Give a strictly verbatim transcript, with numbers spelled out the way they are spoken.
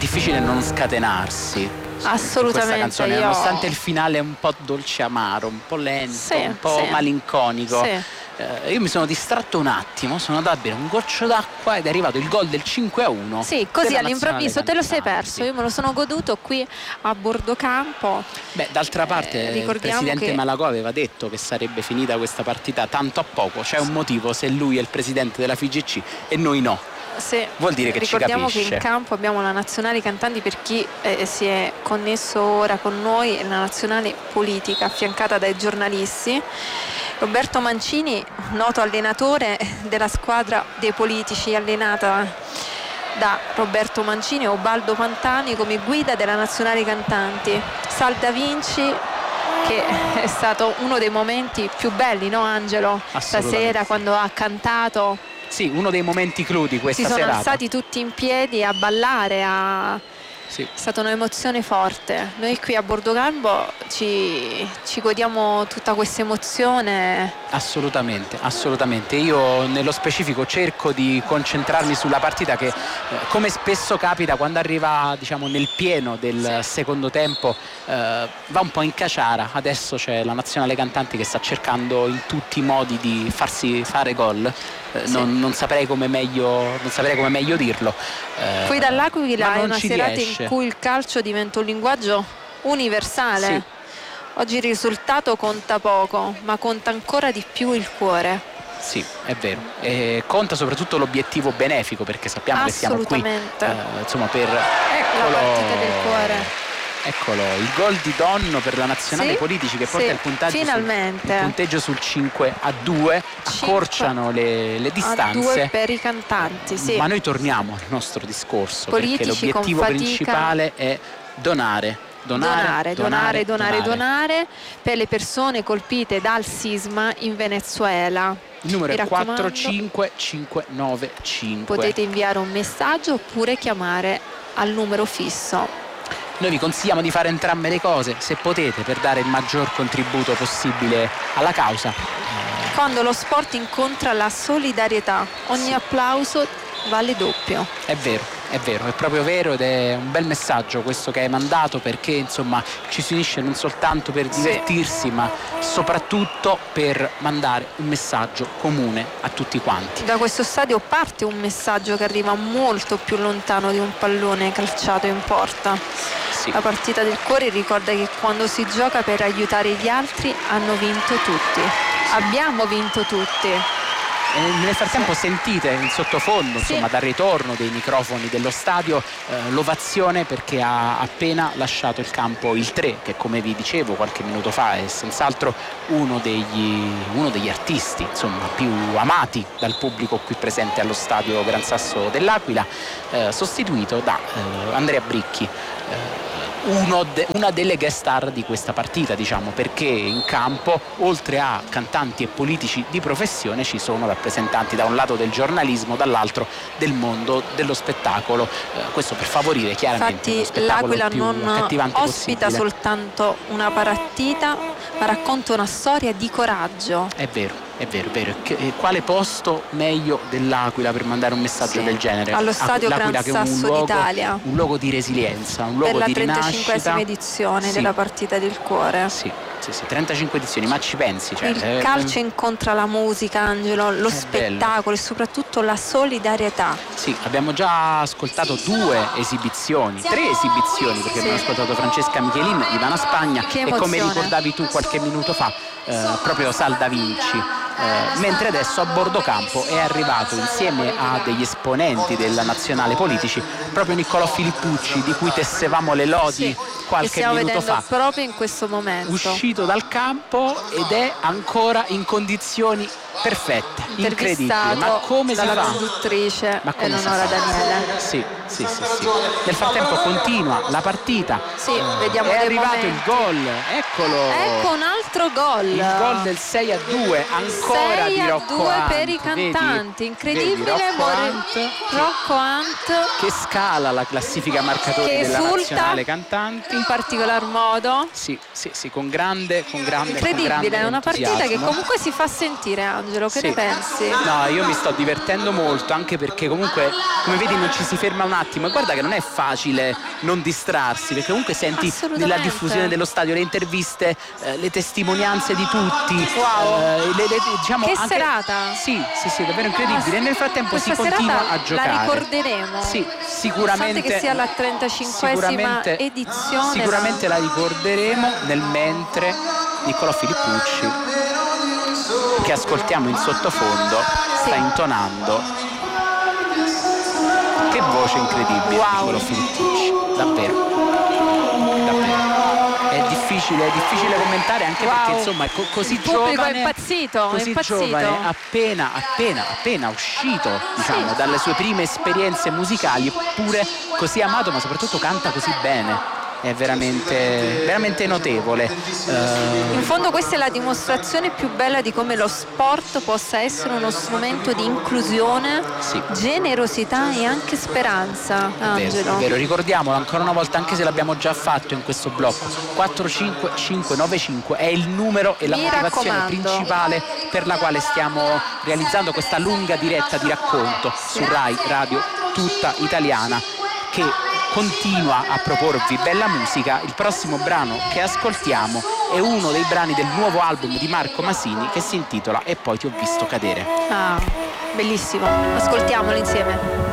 difficile non scatenarsi. Assolutamente. Questa canzone, io... nonostante il finale è un po' dolce amaro, un po' lento, sì, un po' sì. malinconico. Sì. Eh, io mi sono distratto un attimo, sono andato a bere un goccio d'acqua ed è arrivato il gol del cinque a uno. Sì, così all'improvviso te lo sei perso. Io me lo sono goduto qui a bordo campo. Beh, d'altra parte eh, il presidente che... Malagò aveva detto che sarebbe finita questa partita tanto a poco. C'è un motivo se lui è il presidente della F I G C e noi no. Sì. Vuol dire che ricordiamo ci capisce. che in campo abbiamo la nazionale cantanti, per chi eh, si è connesso ora con noi, è la nazionale politica affiancata dai giornalisti. Roberto Mancini, noto allenatore della squadra dei politici allenata da Roberto Mancini, Ubaldo Pantani come guida della nazionale cantanti. Sal Da Vinci, che è stato uno dei momenti più belli, no Angelo? Stasera quando ha cantato. Sì, uno dei momenti clou di questa serata. Si sono serata. alzati tutti in piedi a ballare, a... Sì. È stata un'emozione forte. Noi qui a bordo campo ci, ci godiamo tutta questa emozione. Assolutamente, assolutamente. Io nello specifico cerco di concentrarmi sulla partita che, eh, come spesso capita quando arriva, diciamo, nel pieno del sì. secondo tempo, eh, va un po' in caciara. Adesso c'è la nazionale cantanti che sta cercando in tutti i modi di farsi fare gol. Eh, sì. non, non saprei come meglio non saprei come meglio dirlo. Eh, qui dall'Aquila è una serata riesce. in cui il calcio diventa un linguaggio universale. Sì. Oggi il risultato conta poco, ma conta ancora di più il cuore. Sì, è vero. E conta soprattutto l'obiettivo benefico, perché sappiamo che siamo qui eh, insomma per ecco la partita del cuore. Eccolo, il gol di Donno per la nazionale sì, politici che porta sì, il punteggio finalmente. Sul, il punteggio sul cinque a due, accorciano le, le distanze. A due per i cantanti, sì. Ma noi torniamo al nostro discorso, politici, perché l'obiettivo principale è donare. Donare, donare, donare, donare, donare per le persone colpite dal sisma in Venezuela. Il numero è quattro cinque cinque nove cinque. Potete inviare un messaggio oppure chiamare al numero fisso. Noi vi consigliamo di fare entrambe le cose, se potete, per dare il maggior contributo possibile alla causa. Quando lo sport incontra la solidarietà, ogni sì. applauso vale doppio. È vero, è vero, è proprio vero, ed è un bel messaggio questo che hai mandato, perché insomma ci si unisce non soltanto per divertirsi, sì. ma soprattutto per mandare un messaggio comune a tutti quanti. Da questo stadio parte un messaggio che arriva molto più lontano di un pallone calciato in porta. Sì. La partita del cuore ricorda che quando si gioca per aiutare gli altri hanno vinto tutti. Sì. Abbiamo vinto tutti. E nel frattempo sì. sentite in sottofondo, sì. insomma, dal ritorno dei microfoni dello stadio, eh, l'ovazione, perché ha appena lasciato il campo il tre, che come vi dicevo qualche minuto fa è senz'altro uno degli, uno degli artisti insomma, più amati dal pubblico qui presente allo stadio Gran Sasso dell'Aquila, eh, sostituito da eh, Andrea Bricchi. Eh, Uno de, una delle guest star di questa partita, diciamo, perché in campo, oltre a cantanti e politici di professione, ci sono rappresentanti da un lato del giornalismo, dall'altro del mondo dello spettacolo, eh, questo per favorire chiaramente Infatti lo spettacolo l'Aquila più non accattivante ospita possibile. soltanto una partita, ma racconta una storia di coraggio. È vero. È vero, è vero. Che, quale posto meglio dell'Aquila per mandare un messaggio sì, del genere? Allo stadio L'Aquila Gran Sasso d'Italia. Un luogo di resilienza, un luogo di rinascita. Per la trentacinquesima edizione sì. della partita del cuore. Sì, sì, sì, trentacinque edizioni, ma ci pensi? Cioè, il eh, calcio incontra la musica, Angelo, lo spettacolo bello. E soprattutto la solidarietà. Sì, abbiamo già ascoltato due esibizioni, tre esibizioni, perché sì. abbiamo ascoltato Francesca Michelin, Ivana Spagna che e come ricordavi tu qualche minuto fa, eh, proprio Sal Da Vinci. Eh, mentre adesso a bordo campo è arrivato insieme a degli esponenti della nazionale politici proprio Niccolò Filippucci, di cui tessevamo le lodi sì, qualche minuto fa, proprio in questo momento uscito dal campo ed è ancora in condizioni perfette, incredibili. Ma come si dalla fa? conduttrice Ma come Eleonora Daniele. Sì, sì, sì, sì. Nel frattempo continua la partita. Sì, vediamo è dei arrivato momenti. il gol, eccolo. Ecco un altro gol. Il gol del sei a due, ancora ancora sei di a Rocco due Hunt, per i cantanti, vedi? incredibile. Vedi, Rocco More- Hunt, Rocco Hunt che scala la classifica marcatori che della esulta nazionale cantanti. in particolar modo. Sì, sì, sì, con grande, con grande, Incredibile, con grande è una partita che entusiasmo. comunque si fa sentire, Angelo, che Sì. ne pensi? No, io mi sto divertendo molto, anche perché comunque, come vedi, non ci si ferma un attimo. E guarda che non è facile non distrarsi, perché comunque senti nella diffusione dello stadio le interviste, eh, le testimonianze di tutti. Wow. eh, le, le, diciamo Che anche... serata! Sì, sì, sì, davvero incredibile. E nel frattempo Questa si continua serata a giocare. la ricorderemo. Sì, Nonostante sicuramente. che sia la trentacinquesima sicuramente, edizione. Sicuramente la ricorderemo, nel mentre Niccolò Filippucci, che ascoltiamo in sottofondo, Sì. sta intonando. Che voce incredibile, Wow. Niccolò Filippucci, davvero, davvero. È difficile, è difficile commentare, anche Wow. perché insomma è co- così Il pubblico giovane, è impazzito, è così impazzito. giovane, appena, appena, appena uscito, diciamo, Sì. dalle sue prime esperienze musicali, eppure così amato, ma soprattutto canta così bene. È veramente, veramente notevole. Uh... In fondo questa è la dimostrazione più bella di come lo sport possa essere uno strumento di inclusione, sì. generosità e anche speranza, Angelo. Vero, vero. Ricordiamolo ancora una volta, anche se l'abbiamo già fatto in questo blocco, quattro cinque cinque nove cinque è il numero e la Mi motivazione raccomando. principale per la quale stiamo realizzando questa lunga diretta di racconto su Rai Radio tutta italiana, che continua a proporvi bella musica. Il prossimo brano che ascoltiamo è uno dei brani del nuovo album di Marco Masini, che si intitola E poi ti ho visto cadere. Ah, bellissimo, ascoltiamolo insieme.